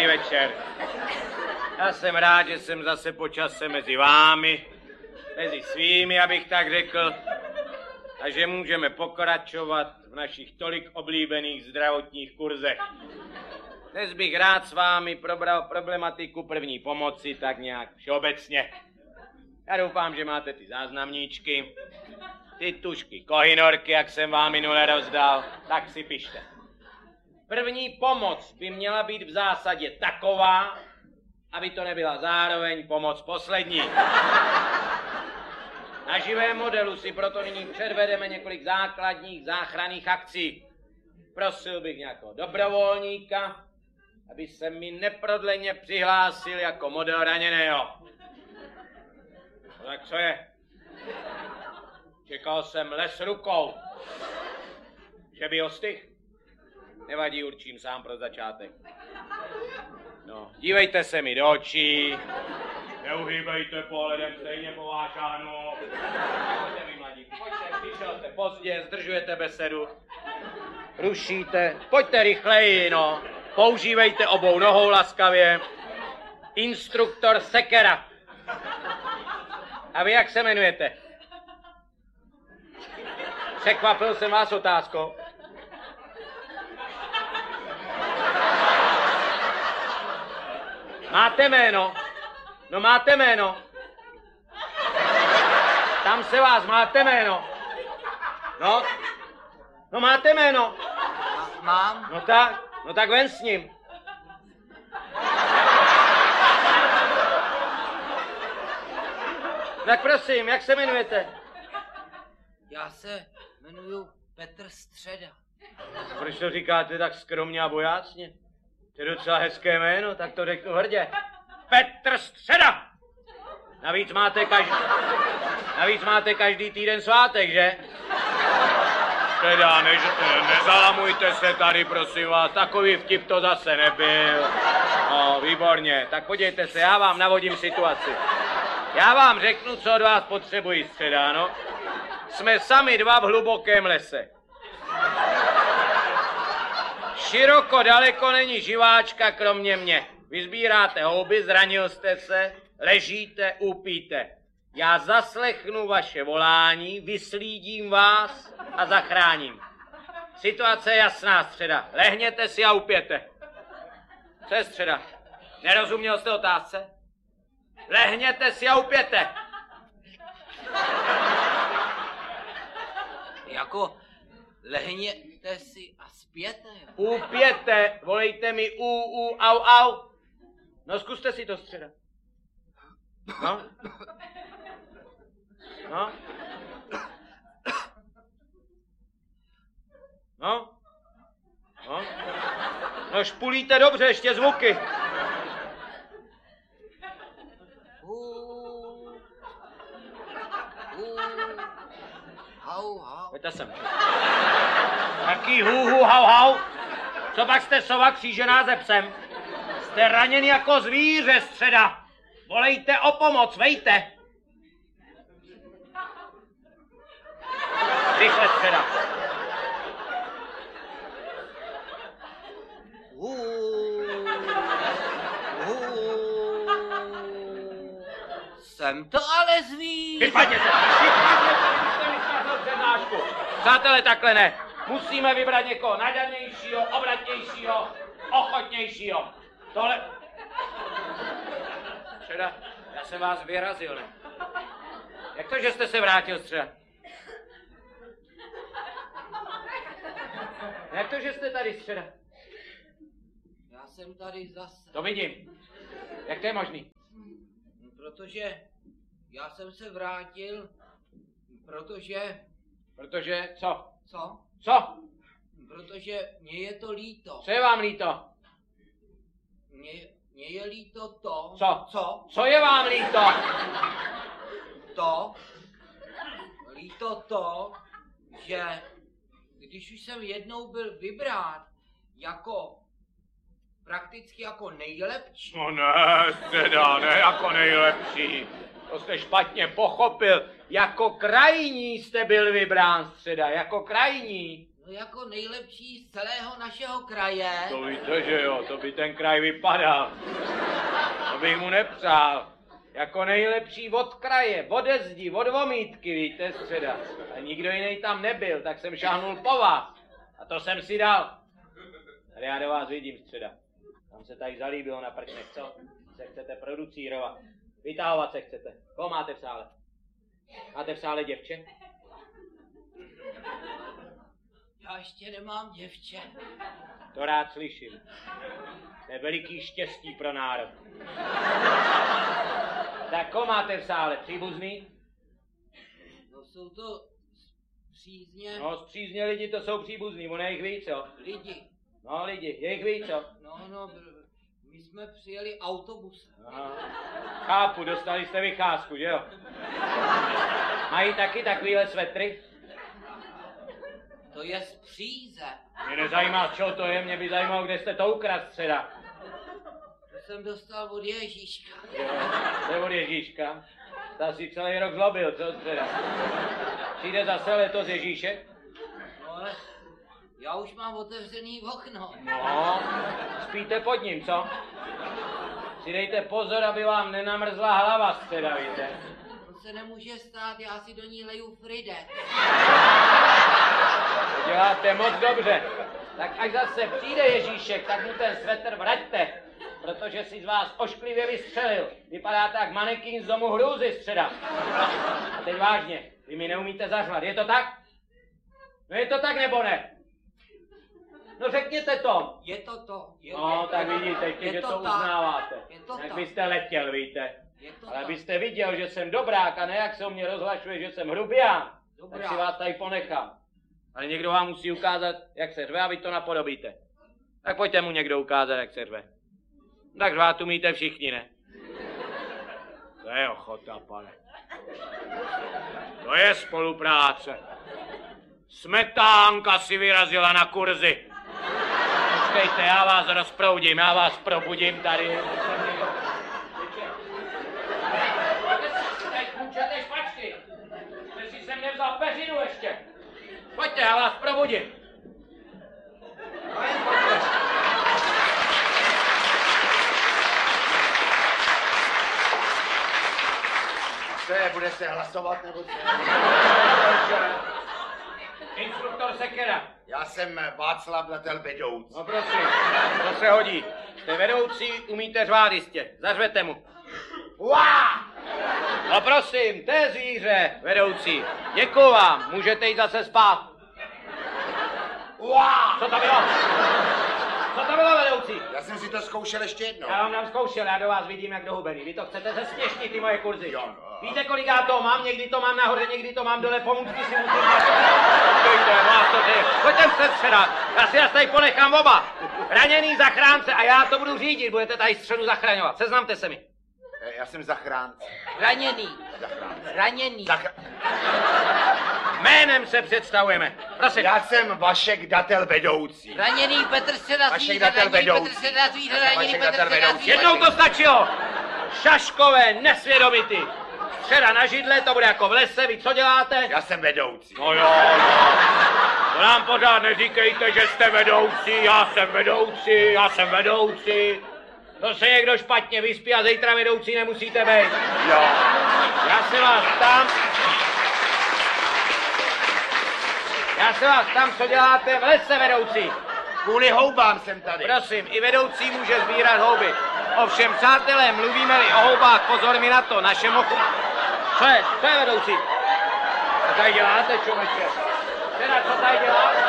Dobrý večer. Já jsem rád, že jsem zase po čase mezi vámi, mezi svými, abych tak řekl, a že můžeme pokračovat v našich tolik oblíbených zdravotních kurzech. Dnes bych rád s vámi probral problematiku první pomoci tak nějak všeobecně. Já doufám, že máte ty záznamníčky, ty tužky kohinorky, jak jsem vám minule rozdal, tak si pište. První pomoc by měla být v zásadě taková, aby to nebyla zároveň pomoc poslední. Na živém modelu si proto nyní předvedeme několik základních záchranných akcí. Prosil bych nějakého dobrovolníka, aby se mi neprodleně přihlásil jako model raněného. No tak co je? Čekal jsem les rukou. Že by ostych? Nevadí, určím sám pro začátek. No, dívejte se mi do očí. Neuhýbejte pohledem, stejně po vášánu. Pojďte vy, mladí, pojďte, přišel jste pozdě, zdržujete besedu. Rušíte, pojďte rychleji, no. Používejte obou nohou laskavě. Instruktor Sekera. A vy jak se jmenujete? Překvapil jsem vás otázkou. Máte jméno? No máte jméno. Tam se vás, máte jméno. No máte jméno. Mám. No tak ven s ním. Tak prosím, jak se jmenujete? Já se jmenuju Petr Středa. Proč to říkáte tak skromně a bojácně? To je docela hezké jméno, tak to řeknu hrdě. Petr Středa! Navíc máte každý týden svátek, že? Teda, nezalamujte se tady, prosím vás, takový vtip to zase nebyl. No, výborně, tak podívejte se, já vám navodím situaci. Já vám řeknu, co od vás potřebuji, Středa, no. Jsme sami dva v hlubokém lese. Široko daleko není živáčka kromě mě. Vy sbíráte houby, zranil jste se, ležíte, úpíte. Já zaslechnu vaše volání, vyslídím vás a zachráním. Situace je jasná, Středa. Lehněte si a upěte. Co je, Středa? Nerozuměl jste otázce? Lehněte si a upěte. Jako lehněte si a zpěte. Upěte, volejte mi au. No zkuste si to, Středa. No. No špulíte dobře, ještě zvuky. Hau. Pojďte sem. Taký hau. Co pak jste sova křížená ze psem? Jste raněn jako zvíře, Středa. Volejte o pomoc, vejte. Rychle, Středa. Jsem to ale zvíř. Vypadněte, přednášku. Přátelé, takhle ne. Musíme vybrat někoho nadanějšího, obratnějšího, ochotnějšího. Tohle... Středa, já jsem vás vyrazil, ne? Jak to, že jste se vrátil, Středa? Jak to, že jste tady, Středa? Já jsem tady zase. To vidím. Jak to je možný? Protože já jsem se vrátil, protože... Protože co? Co? Co? Protože mě je to líto. Co je vám líto? Mně je líto to... Co? Co je vám líto? Líto to, že když už jsem jednou byl vybrán jako prakticky jako nejlepší. No ne, Středa, ne jako nejlepší. To jste špatně pochopil. Jako krajní jste byl vybrán, Středa, jako krajní. No jako nejlepší z celého našeho kraje. To víte, že jo, to by ten kraj vypadal. To bych mu nepřál. Jako nejlepší od kraje, ode zdi, od vomítky, víte, Středa. A nikdo jiný tam nebyl, tak jsem šáhnul po vás. A to jsem si dal. Ale já do vás vidím, Středa. Tam se tady zalíbilo na prčnech, co? Se chcete producírovat. Vytahovat se chcete. Koho máte v sále? Máte v sále děvče? Já ještě nemám děvče. To rád slyším. To je veliký štěstí pro národ. Tak koho máte v sále? Příbuzný? No jsou to přízně. No, zpřízně lidi, to jsou příbuzní, ono je jich víc, jo? Lidi. No, lidi, je jich víc, jo? No, my jsme přijeli autobusem. Aha. Chápu, dostali jste vycházku, že jo? Mají taky takovýhle svetry? To je z Příze. Mě nezajímá, čo to je, mě by zajímalo, kde jste to ukradl, Středa. To jsem dostal od Ježíška. Jo, to je od Ježíška. Ta si celý rok zlobil, co, Středa? Přijde zase letos Ježíšek? No ale já už mám otevřený okno. No, spíte pod ním, co? Si dejte pozor, aby vám nenamrzla hlava, Středa, víte? To se nemůže stát, já si do ní leju Fride. To děláte moc dobře. Tak až zase přijde Ježíšek, tak mu ten svetr vraťte, protože si z vás ošklivě vystřelil. Vypadáte jak manekín z domu hrůzy, Středa. A teď vážně, vy mi neumíte zařvat, je to tak? No je to tak nebo ne? No řekněte to. Je to. No tak vidíte, že to uznáváte. Jak byste letěl, víte. Ale tak. abyste viděl, že jsem dobrák a ne jak se o mě rozhlašuje, že jsem hrubián, tak si vás tady ponechám. Ale někdo vám musí ukázat, jak se řve a vy to napodobíte. Tak pojďte mu někdo ukázat, jak se řve. Tak řvát umíte všichni, ne? To je ochota, pane. To je spolupráce. Smetánka si vyrazila na kurzy. Počkejte, já vás rozproudím, já vás probudím tady. Kůčete špačky. Jste si sem nevzal peřinu ještě. Pojďte, já vás probudím. Co je, bude se hlasovat nebo co? Instruktor Sekera. Já jsem Václav Datel vedoucí. No prosím, to se hodí. Jste vedoucí, umíte řvát jistě. Zařvete mu. Uá! No prosím, to je zvíře, vedoucí. Děkuju vám, můžete jít zase spát. Uá! Co to bylo? Co to bylo, vedoucí? Já jsem si to zkoušel ještě jednou. Já vám zkoušel, já do vás vidím jak do hubený. Vy to chcete zesměšnit, ty moje kurzy. Jo, no. Víte, kolik já to mám? Někdy to mám nahoře, někdy to mám dole, pomůcky si musím dát. Pojďte se předat, já si vás tady ponechám oba. Raněný zachránce a já to budu řídit, budete tady středu zachraňovat. Seznamte se mi. Já jsem zachránce. Raněný. Zachránce. Raněný. Jménem se představujeme. Prosím. Já jsem Vašek Datel vedoucí. Raněný Petr Středa Vašek zvíře, Datel raněný vedoucí. Petr Středa zvíře, Já jsem raněný Vašek Petr Datel Středa vedoucí. zvíře. Jednou to stačilo. Šaškové, nesvědomity. Středa na židle, to bude jako v lese, vy co děláte? Já jsem vedoucí. No jo. To nám pořád neříkejte, že jste vedoucí, já jsem vedoucí. To se někdo špatně vyspí a zítra vedoucí nemusíte být. Jo. Já se vás ptám, co děláte v lese, vedoucí. Kvůli houbám jsem tady. Prosím, i vedoucí může sbírat houby. Ovšem, přátelé, mluvíme-li o houbách, pozor mi na to, našem ochu... Co je vedoucí? Co tady děláte, člověče? Teda, co tady děláte?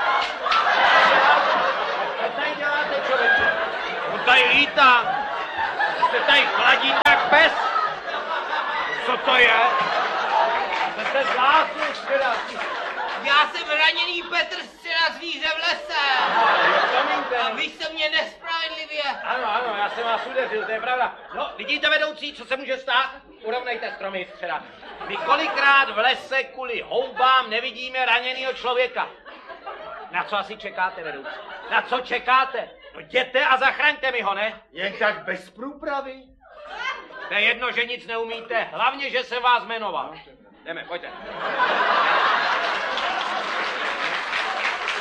Co tady děláte, člověče? On tady lítá. Jste tady chladí tak pes. Co to je? Jste zvláštní, teda. Já jsem raněný Petr Středa zvíře v lese. A vy jste mě nespravedlivě. Ano, já jsem vás udeřil, to je pravda. No, vidíte, vedoucí, co se může stát? Urovnejte stromy, Středa. My kolikrát v lese kvůli houbám nevidíme raněnýho člověka. Na co asi čekáte, vedoucí? Na co čekáte? No jděte a zachraňte mi ho, ne? Jen tak bez průpravy. To je jedno, že nic neumíte, hlavně, že se vás jmenoval. Jdeme, pojďte.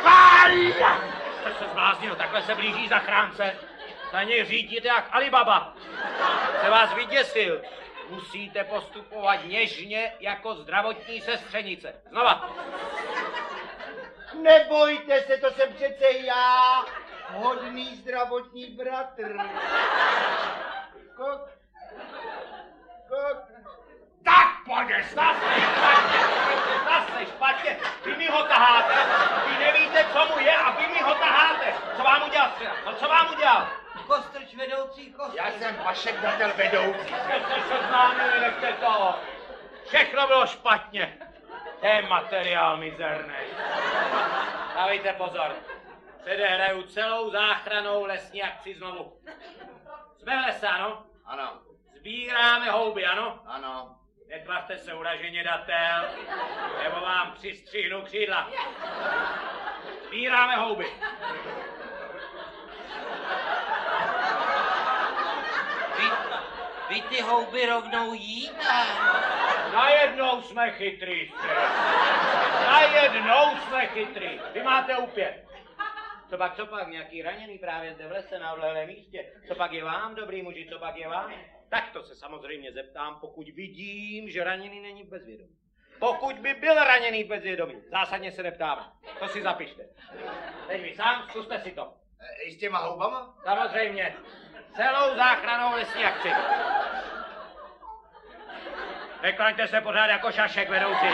Pálí! Jste se zbláznil, takhle se blíží zachránce. Na něj řídíte jak Alibaba. Se vás vyděsil. Musíte postupovat něžně jako zdravotní sestřenice. Znova. Nebojte se, to jsem přece já, hodný zdravotní bratr. Kok. Tak pojď, Zase špatně. Vy mi ho taháte. Vy nevíte, co mu je a vy mi ho taháte. Co vám udělal střela? No co vám udělal? Kostrč vedoucí, kostrč. Já jsem Vašek Datel vedoucí. Jste se seznámili, nechte toho. Všechno bylo špatně. To je materiál mizerný. Dávejte pozor. Předehraju celou záchranou lesní akci znovu. Jsme v lese, ano? Ano, Sbíráme houby, ano? ano. Netvařte se uraženě, Datel, nebo vám přistřihnu křídla. Sbíráme houby. Vy ty houby rovnou jíte. Najednou jsme chytrý, Najednou jsme chytrý. Vy máte upět. Co pak, nějaký raněný právě zde v lese na odlehlém místě? Co pak je vám, dobrý muži, co pak je vám? Tak to se samozřejmě zeptám, pokud vidím, že raněný není v bezvědomí. Pokud by byl raněný v bezvědomí, zásadně se neptáme. To si zapište. Teď vy sám, zkuste si to. I s těma houbama? Samozřejmě. Celou záchranou lesní akci. Neklaňte se pořád jako šašek vedoucí.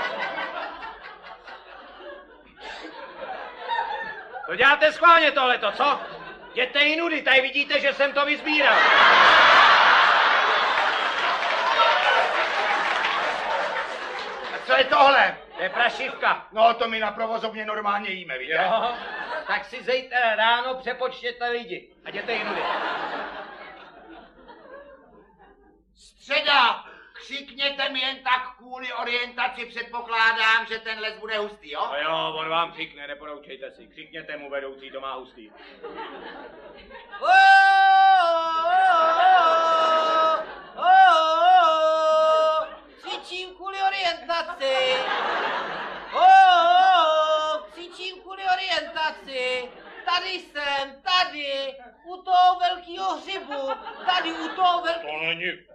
To děláte schválně tohleto, co? Jděte jinudy, tady vidíte, že jsem to vyzbíral. A co je tohle? To je prašivka. No, to my na provozovně normálně jíme, víte? Jo, tak si zítra ráno přepočtěte lidi a jděte jinudy. Středa, křikněte mi jen tak kvůli orientaci, předpokládám, že ten les bude hustý, jo? No jo, on vám křikne, neporoučejte si. Křikněte mu, vedoucí, to má hustý. Cvičím kvůli orientaci. Cvičím kvůli orientaci. Tady jsem, tady, u toho velkého hřibu, tady u toho velkého... To není